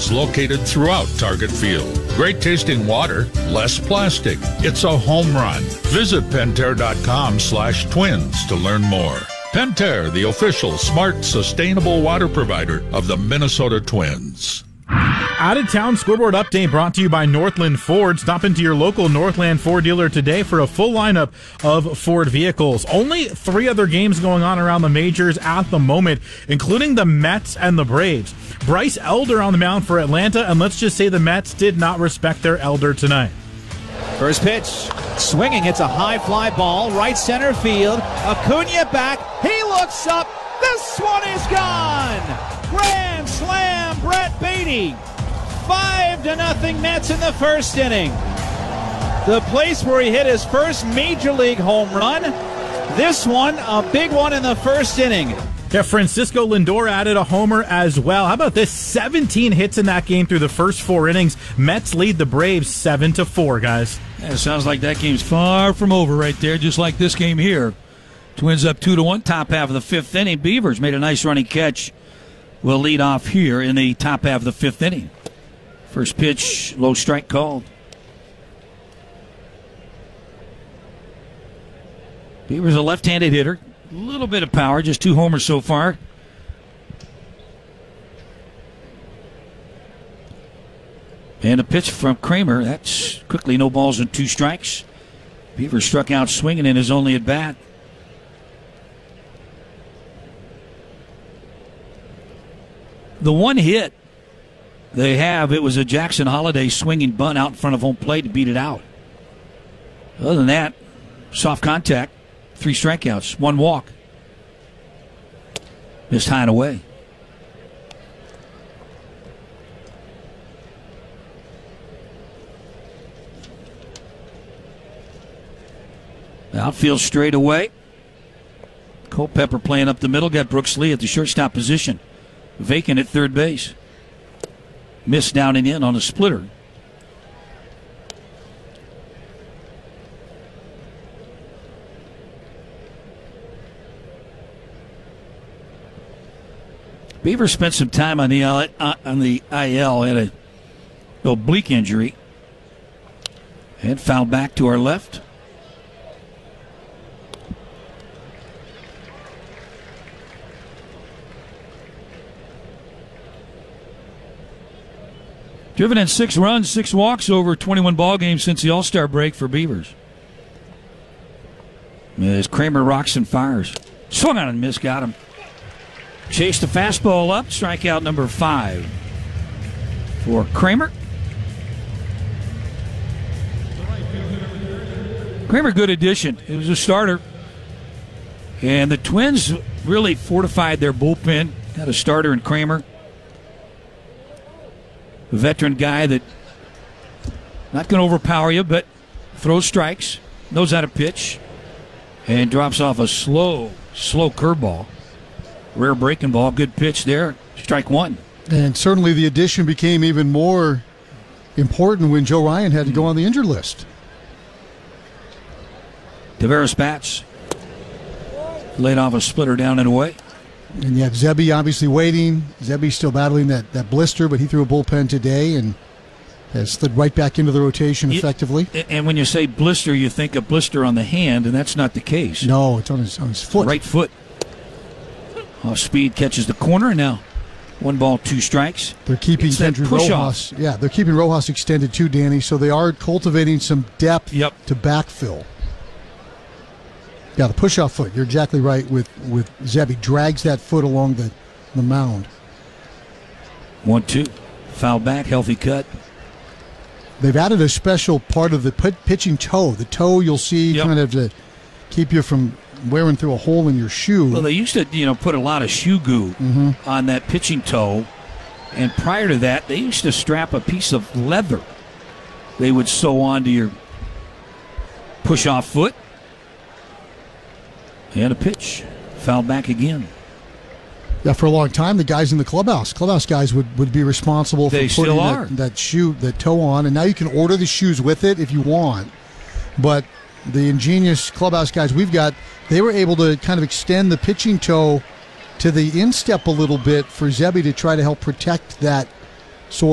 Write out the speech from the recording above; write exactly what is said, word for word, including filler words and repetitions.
Twins, located throughout Target Field. Great tasting water, less plastic. It's a home run. Visit Pentair.com slash twins to learn more. Pentair, the official smart, sustainable water provider of the Minnesota Twins. Out-of-town scoreboard update brought to you by Northland Ford. Stop into your local Northland Ford dealer today for a full lineup of Ford vehicles. Only three other games going on around the majors at the moment, including the Mets and the Braves. Bryce Elder on the mound for Atlanta, and let's just say the Mets did not respect their Elder tonight. First pitch, swinging. It's a high fly ball, right center field. Acuna back. He looks up. This one is gone. Grand slam, Brett Baty. Five to nothing Mets in the first inning. The place where he hit his first major league home run. This one, a big one in the first inning. Yeah, Francisco Lindor added a homer as well. How about this? seventeen hits in that game through the first four innings. Mets lead the Braves seven to four, guys. Yeah, it sounds like that game's far from over right there, just like this game here. Twins up two to one, top half of the fifth inning. Beavers made a nice running catch. Will lead off here in the top half of the fifth inning. First pitch, low strike called. Beavers a left-handed hitter. A little bit of power, just two homers so far. And a pitch from Kramer. That's quickly no balls and two strikes. Beavers struck out swinging in his only at bat. The one hit they have, it was a Jackson Holiday swinging bunt out in front of home plate to beat it out. Other than that, soft contact, three strikeouts, one walk. Missed high and away. The outfield straight away. Culpepper playing up the middle, got Brooks Lee at the shortstop position. Vacant at third base. Missed down and in on a splitter. Beaver spent some time on the uh, on the I L, had a oblique injury, and fouled back to our left. Driven in six runs, six walks over twenty-one ball games since the All-Star break for Beavers. As Kramer rocks and fires. Swung on and missed, got him. Chased the fastball up, strikeout number five for Kramer. Kramer, good addition. It was a starter. And the Twins really fortified their bullpen. Got a starter in Kramer. A veteran guy that not going to overpower you, but throws strikes, knows how to pitch, and drops off a slow, slow curveball. Rare breaking ball, good pitch there. Strike one. And certainly the addition became even more important when Joe Ryan had to go on the injured list. Tavares bats. Laid off a splitter down and away. And you have Zebby obviously waiting. Zebby's still battling that, that blister, but he threw a bullpen today and has slid right back into the rotation effectively. And when you say blister, you think a blister on the hand, and that's not the case. No, it's on his on his foot. Right foot. Off speed, catches the corner, and now one ball, two strikes. They're keeping Kendry Rojas. Off. Yeah, they're keeping Rojas extended too, Danny, so they are cultivating some depth yep. to backfill. Yeah, the push-off foot. You're exactly right with, with Zebby. Drags that foot along the, the mound. One, two. Foul back, healthy cut. They've added a special part of the pitching toe. The toe you'll see yep. kind of to keep you from wearing through a hole in your shoe. Well, they used to, you know, put a lot of shoe goo mm-hmm. on that pitching toe. And prior to that, they used to strap a piece of leather they would sew onto your push-off foot. And a pitch. Foul back again. Yeah, for a long time, the guys in the clubhouse, clubhouse guys would, would be responsible for they putting that, that shoe, that toe on. And now you can order the shoes with it if you want. But the ingenious clubhouse guys we've got, they were able to kind of extend the pitching toe to the instep a little bit for Zebby to try to help protect that